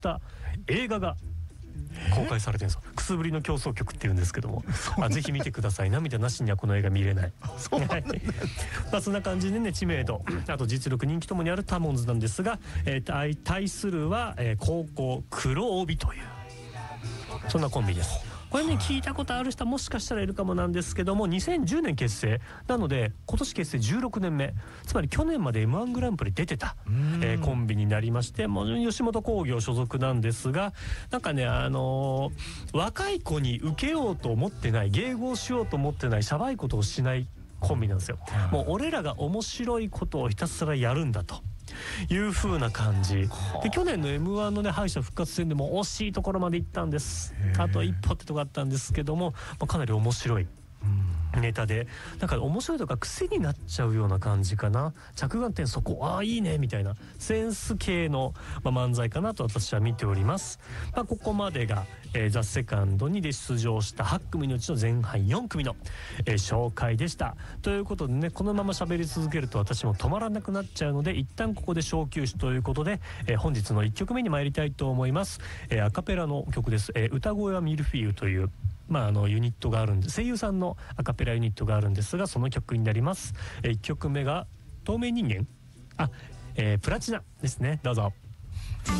った映画が公開されてるんですよ。くすぶりの競争曲っていうんですけども、ぜひ見てください。涙なしにはこの映画見れない。そんな感じでね、知名度あと実力人気ともにあるタモンズなんですが、対するは、高校黒帯というそんなコンビです。これね、聞いたことある人はもしかしたらいるかもなんですけども、2010年結成なので今年結成16年目、つまり去年まで M1 グランプリ出てた、コンビになりまして、もう吉本興業所属なんですが、なんかね、若い子に受けようと思ってない、迎合しようと思ってない、シャバいことをしないコンビなんですよ。もう俺らが面白いことをひたすらやるんだという風な感じで、去年の M1 のね敗者復活戦でも惜しいところまで行ったんです。あと一歩ってとこあったんですけども、かなり面白いネタで、なんか面白いとか癖になっちゃうような感じかな。着眼点そこ、いいねみたいなセンス系の、漫才かなと私は見ております。ここまでが、ザ・セカンドにで出場した8組のうちの前半4組の、紹介でした。ということでね、このまま喋り続けると私も止まらなくなっちゃうので、一旦ここで小休止ということで、本日の1曲目に参りたいと思います。アカペラの曲です。歌声はミルフィーユというユニットがあるんで、声優さんのアカペラユニットがあるんですが、その曲になります。1曲目が透明人間、プラチナですね。どうぞ。